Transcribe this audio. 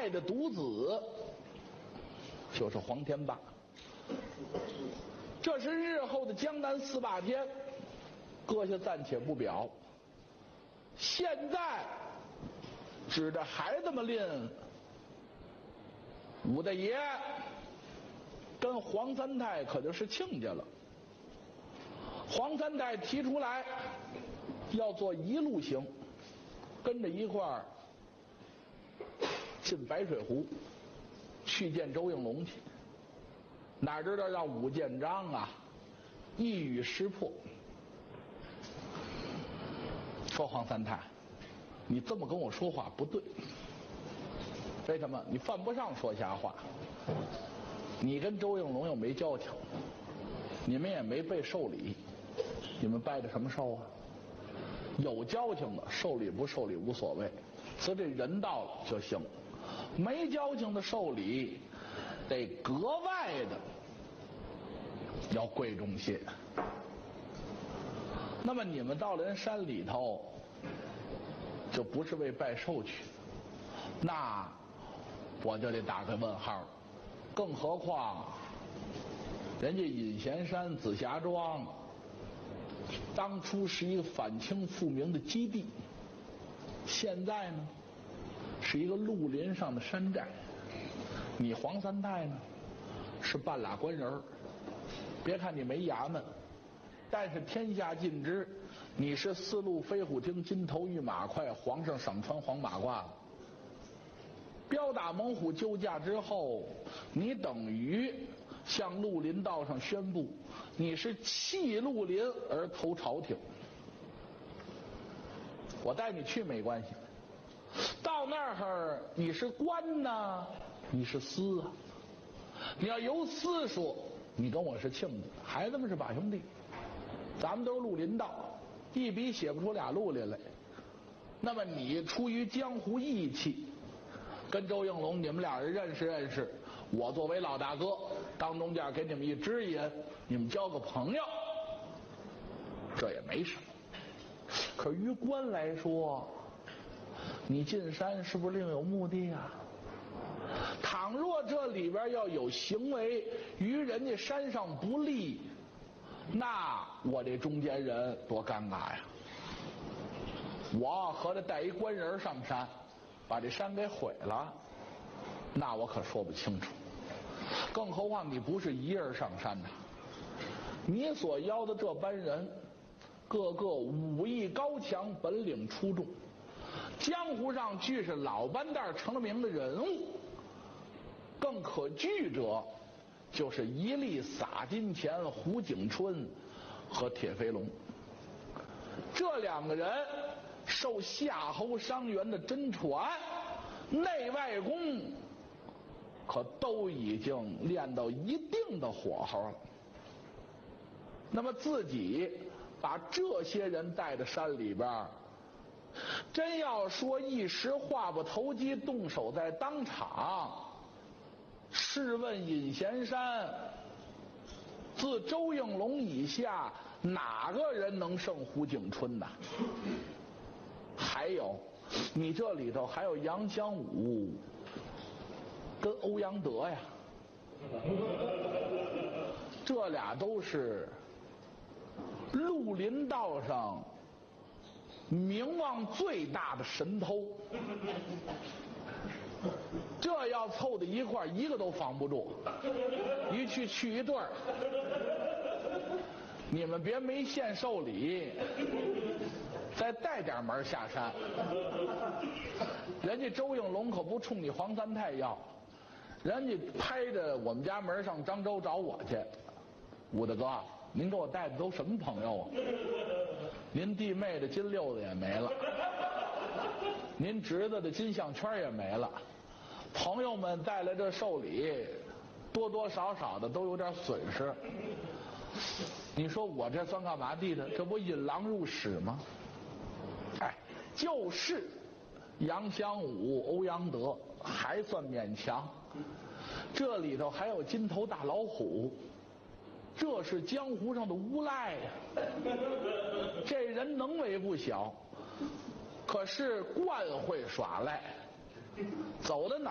爱的独子就是黄天霸。这是日后的江南四霸天，搁下暂且不表。现在指着孩子们论，武大爷跟黄三太可就是亲家了。黄三太提出来要做一路行，跟着一块儿进白水湖去见周应龙去。哪知道让武建章啊一语识破，说黄三太，你这么跟我说话不对。为什么？你犯不上说瞎话。你跟周应龙又没交情，你们也没被受礼，你们拜的什么寿啊？有交情的受礼不受礼无所谓，所以这人到了就行。没交情的受礼得格外的要贵重些。那么你们到了人山里头就不是为拜寿去，那我就得打个问号。更何况人家隐贤山紫霞庄当初是一个反清复明的基地，现在呢是一个绿林上的山寨。你黄三太呢是半拉官人，别看你没衙门，但是天下尽知你是四路飞虎厅金头玉马快，皇上赏穿黄马褂。彪打猛虎救驾之后，你等于向绿林道上宣布你是弃绿林而投朝廷。我带你去没关系，到那儿你是官呢你是私啊？你要由私说，你跟我是亲家，孩子们是把兄弟，咱们都是绿林道，一笔写不出俩绿林来。那么你出于江湖义气，跟周应龙你们俩人认识认识，我作为老大哥当中间给你们一指引，你们交个朋友，这也没什么。可于官来说，你进山是不是另有目的啊？倘若这里边要有行为于人家山上不利，那我这中间人多尴尬呀！我合着带一官人上山，把这山给毁了，那我可说不清楚。更何况你不是一人上山呐，你所邀的这班人个个武艺高强，本领出众，江湖上俱是老班带成了名的人物。更可惧者就是一力撒金钱胡景春和铁飞龙，这两个人受夏侯伤员的真传，内外功可都已经练到一定的火候了。那么自己把这些人带到山里边，真要说一时话不投机动手在当场，试问隐贤山自周应龙以下哪个人能胜胡景春呢？还有你这里头还有杨香武跟欧阳德呀，这俩都是绿林道上名望最大的神偷，这要凑到一块一个都防不住，一去一对儿。你们别没献寿礼，再带点门下山。人家周应龙可不冲你黄三太要，人家拍着我们家门上漳州找我去。武大哥，您给我带的都什么朋友啊？您弟妹的金溜子也没了，您侄子的金项圈也没了，朋友们带来这寿礼多多少少的都有点损失。你说我这算干嘛地的？这不引狼入室吗？哎，就是杨香武、欧阳德还算勉强，这里头还有金头大老虎，这是江湖上的无赖呀。这人能为不小，可是惯会耍赖，走到哪